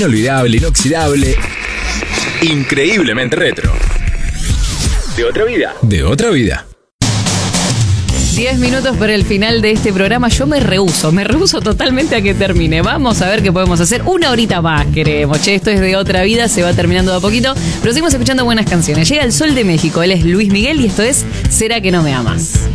Inolvidable, inoxidable, increíblemente retro. De otra vida. De otra vida. 10 minutos para el final de este programa. Yo me rehúso totalmente a que termine. Vamos a ver qué podemos hacer. Una horita más queremos. Che, esto es de otra vida, se va terminando de a poquito. Pero seguimos escuchando buenas canciones. Llega el Sol de México, él es Luis Miguel y esto es ¿Será que no me amas?